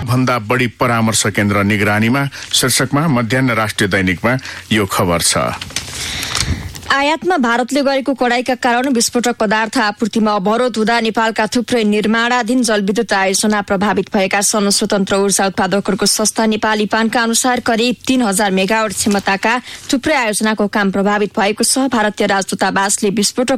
भन्दा बढी परामर्श केन्द्र निगरानीमा शीर्षकमा मध्याह्न राष्ट्रिय दैनिकमा यो खबर छ। आयातमा भारतले गरेको कडाईका कारण विस्फोटक पदार्थ आपूर्तिमा अवरोध हुँदा नेपालका थुप्रै निर्माणाधीन जलविद्युत आयोजना प्रभावित भएका छन्। स्वतन्त्र ऊर्जा उत्पादकहरूको संस्था नेपाली पानका अनुसार करिब 3000 मेगावाट क्षमताका थुप्रै आयोजनाको काम प्रभावित भएको छ। भारतीय राजदूतावासले विस्फोटक